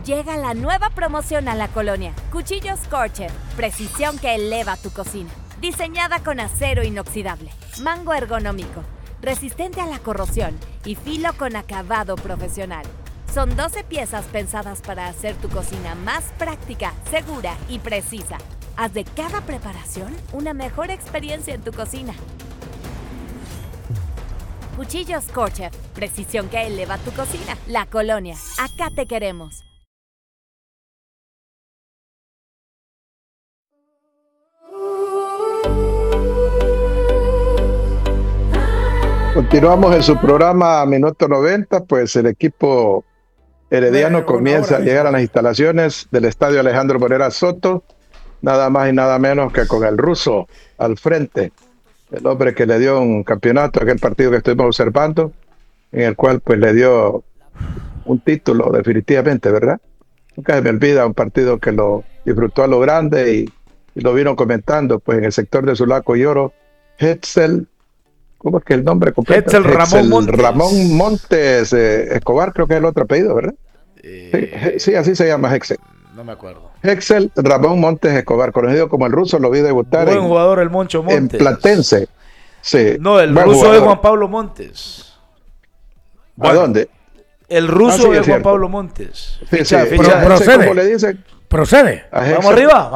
Llega la nueva promoción a la colonia. Cuchillos Scorcher, precisión que eleva tu cocina. Diseñada con acero inoxidable, mango ergonómico, resistente a la corrosión y filo con acabado profesional. Son 12 piezas pensadas para hacer tu cocina más práctica, segura y precisa. Haz de cada preparación una mejor experiencia en tu cocina. Cuchillos Scorcher, precisión que eleva tu cocina. La colonia, acá te queremos. Continuamos en su programa Minuto 90, pues el equipo herediano comienza a llegar a las instalaciones del estadio Alejandro Morera Soto, nada más y nada menos que con el ruso al frente, el hombre que le dio un campeonato a aquel partido que estuvimos observando, en el cual pues le dio un título definitivamente, ¿verdad? Nunca se me olvida un partido que lo disfrutó a lo grande y lo vino comentando pues en el sector de Sulaco y Oro, Hetzel. ¿Cómo es que el nombre completo? Hetzel Ramón Montes. Ramón Montes Escobar, creo que es el otro apellido, ¿verdad? Sí, así se llama Hetzel. No me acuerdo. Hetzel Ramón Montes Escobar, conocido como el ruso, lo vi debutar buen jugador el Moncho Montes. En Platense. Sí. No, el ruso jugador. Es Juan Pablo Montes. ¿A dónde? El ruso es Juan Pablo Montes. Sí, ficha. Procede. ¿Cómo le dicen? Procede. Vamos arriba.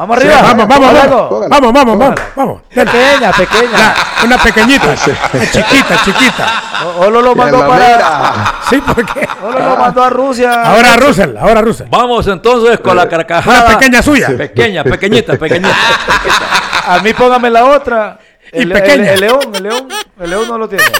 Vamos. Pequeña. Una pequeñita, chiquita. Olo lo mandó para... Sí, porque... Olo lo mandó a Rusia. Ahora Russell. Vamos entonces con la carcajada. Una pequeña suya. Pequeñita. A mí póngame la otra. Y pequeña. El león no lo tiene.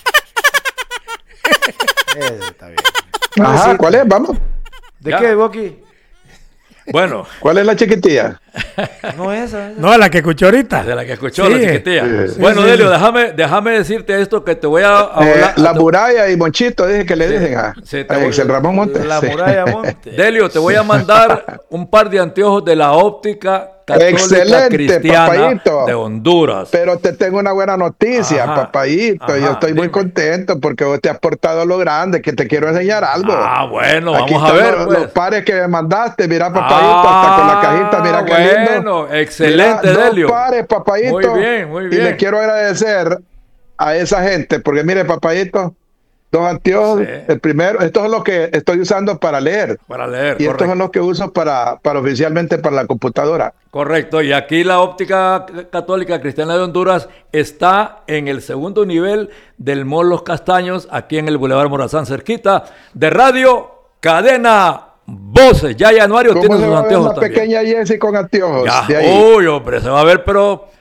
Está bien. Ajá, ¿cuál es? Vamos. ¿De qué, Boqui? Bueno. ¿Cuál es la chiquitilla? No es esa. No, la que escuchó ahorita. De la que escuchó, la chiquitilla. Bueno, Delio, déjame decirte esto que te voy a hablar. La muralla y Monchito, dije que le dicen a Hetzel Ramón Montes. La muralla Montes. Delio, te voy a mandar un par de anteojos de la óptica católica cristiana papayito. De Honduras. Pero te tengo una buena noticia, papayito. Yo estoy muy contento porque vos te has portado lo grande, que te quiero enseñar algo. Bueno, aquí vamos a ver. Los pares que me mandaste, mira, papayito, hasta con la cajita, mira qué lindo. Bueno, excelente, mira, Delio. 2 pares, papayito. Muy bien. Y le quiero agradecer a esa gente, porque mire, papayito, 2 anteojos. Sí. El primero, estos son los que estoy usando para leer. Y correcto. Estos son los que uso para oficialmente para la computadora. Correcto. Y aquí la óptica católica cristiana de Honduras está en el segundo nivel del Mall Los Castaños, aquí en el Boulevard Morazán, cerquita de Radio Cadena Voces. Ya Januario tiene sus anteojos también. Una pequeña Jessie con anteojos. Uy, hombre, se va a ver, pero